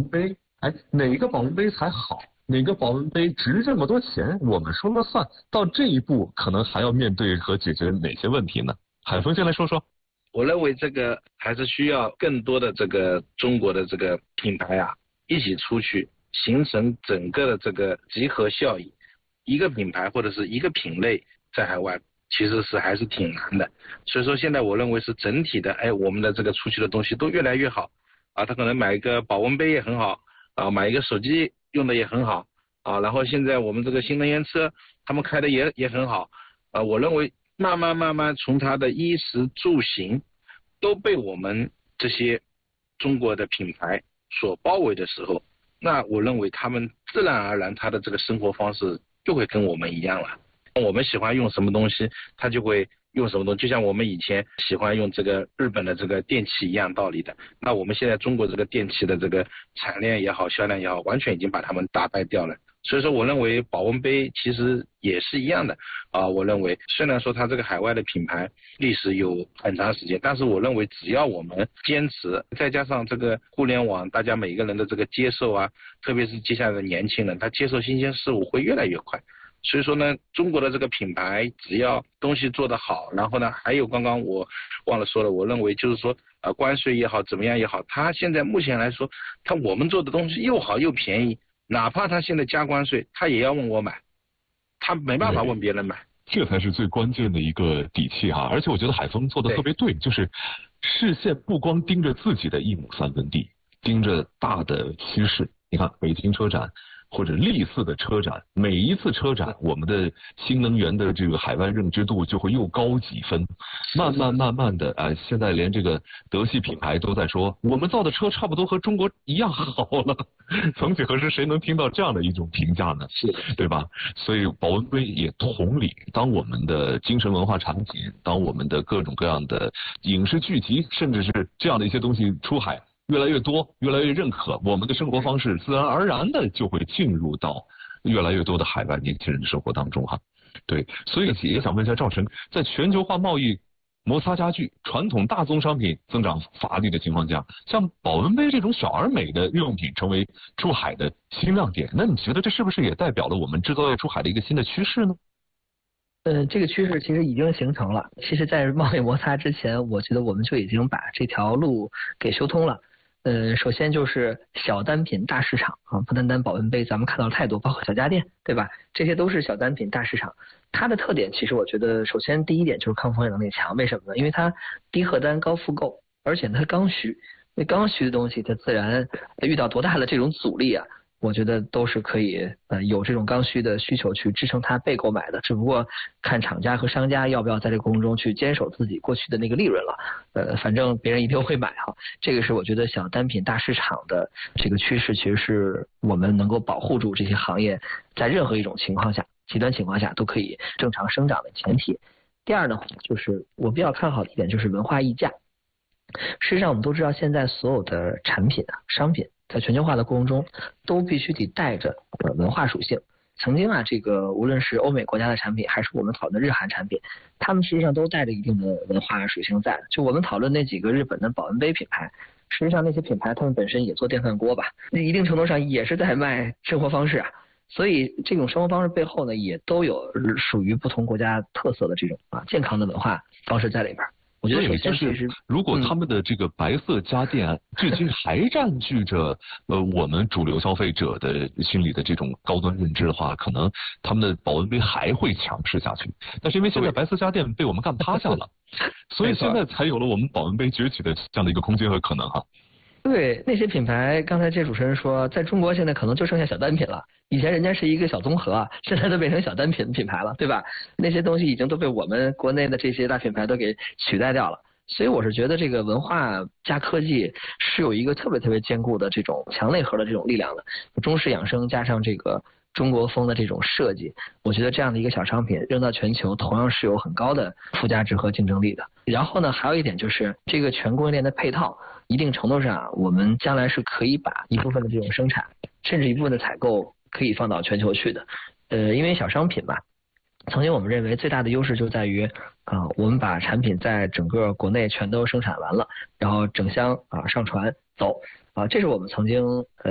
温杯，哪个保温杯才好？哪个保温杯值这么多钱？我们说了算。到这一步，可能还要面对和解决哪些问题呢？海峰先来说说。 我认为这个还是需要更多的这个中国的这个品牌啊，一起出去，形成整个的这个集合效应。一个品牌或者是一个品类在海外其实是还是挺难的，所以说现在我认为是整体的，我们的这个出去的东西都越来越好啊，他可能买一个保温杯也很好啊，买一个手机用的也很好啊，然后现在我们这个新能源车他们开的也很好啊，我认为慢慢从它的衣食住行都被我们这些中国的品牌所包围的时候，那我认为他们自然而然他的这个生活方式就会跟我们一样了。我们喜欢用什么东西，他就会用什么东西，就像我们以前喜欢用这个日本的这个电器一样道理的。那我们现在中国这个电器的这个产量也好，销量也好，完全已经把他们打败掉了。所以说我认为保温杯其实也是一样的啊，我认为虽然说它这个海外的品牌历史有很长时间，但是我认为只要我们坚持，再加上这个互联网大家每个人的这个接受啊，特别是接下来的年轻人，他接受新鲜事物会越来越快。所以说呢，中国的这个品牌只要东西做得好，然后呢，还有刚刚我忘了说了，我认为就是说关税也好，怎么样也好，它现在目前来说，我们做的东西又好又便宜，哪怕他现在加关税，他也要问我买，他没办法问别人买。 这才是最关键的一个底气哈，而且我觉得海峰做的特别对，就是视线不光盯着自己的一亩三分地，盯着大的趋势。你看北京车展或者历次的车展，每一次车展我们的新能源的这个海外认知度就会又高几分，慢慢的现在连这个德系品牌都在说我们造的车差不多和中国一样好了，曾几何时谁能听到这样的一种评价呢？ 是， 对吧？所以保温杯也同理，当我们的精神文化产品，当我们的各种各样的影视剧集，甚至是这样的一些东西出海越来越多，越来越认可，我们的生活方式自然而然的就会进入到越来越多的海外年轻人的生活当中哈。对，所以也想问一下赵晨，在全球化贸易摩擦加剧、传统大宗商品增长乏力的情况下，像保温杯这种小而美的日用品成为出海的新亮点，那你觉得这是不是也代表了我们制造业出海的一个新的趋势呢？ 这个趋势其实已经形成了。其实，在贸易摩擦之前，我觉得我们就已经把这条路给修通了。首先就是小单品大市场啊，不单单保温杯，咱们看到了太多，包括小家电，对吧？这些都是小单品大市场。它的特点其实我觉得，首先第一点就是抗风险能力强，为什么呢？因为它低荷单高复购，而且它刚需。那刚需的东西，它自然遇到多大的这种阻力啊，我觉得都是可以有这种刚需的需求去支撑它被购买的，只不过看厂家和商家要不要在这个过程中去坚守自己过去的那个利润了。反正别人一定会买哈。这个是我觉得小单品大市场的这个趋势，其实是我们能够保护住这些行业在任何一种情况下、极端情况下都可以正常生长的前提。第二呢，就是我比较看好的一点就是文化溢价。事实上我们都知道，现在所有的产品商品在全球化的过程中都必须得带着文化属性。曾经这个无论是欧美国家的产品，还是我们讨论的日韩产品，他们实际上都带着一定的文化属性在。就我们讨论那几个日本的保温杯品牌，实际上那些品牌他们本身也做电饭锅吧，那一定程度上也是在卖生活方式啊。所以这种生活方式背后呢，也都有属于不同国家特色的这种健康的文化方式在里边。我觉得首先就是如果他们的这个白色家电至今还占据着我们主流消费者的心里的这种高端认知的话，可能他们的保温杯还会强势下去。但是因为现在白色家电被我们干趴下了，所以现在才有了我们保温杯崛起的这样的一个空间和可能哈。 对，那些品牌，刚才这主持人说，在中国现在可能就剩下小单品了。以前人家是一个小综合，现在都变成小单品品牌了，对吧？那些东西已经都被我们国内的这些大品牌都给取代掉了。所以我是觉得这个文化加科技是有一个特别特别坚固的这种强内核的这种力量的。中式养生加上这个中国风的这种设计，我觉得这样的一个小商品扔到全球同样是有很高的附加值和竞争力的。然后呢，还有一点就是这个全供应链的配套，一定程度上我们将来是可以把一部分的这种生产，甚至一部分的采购可以放到全球去的。因为小商品吧，曾经我们认为最大的优势就在于我们把产品在整个国内全都生产完了，然后整箱上传走这是我们曾经